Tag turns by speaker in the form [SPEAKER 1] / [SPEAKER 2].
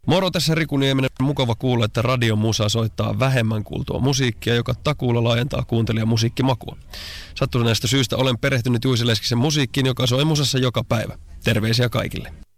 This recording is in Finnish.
[SPEAKER 1] Moro, tässä Riku Nieminen. Mukava kuulla, että radion musa soittaa vähemmän kuultua musiikkia, joka takuulla laajentaa kuuntelijan musiikkimakua. Sattuneesta syystä olen perehtynyt Juice Leskisen musiikkiin, joka soi musassa joka päivä. Terveisiä kaikille.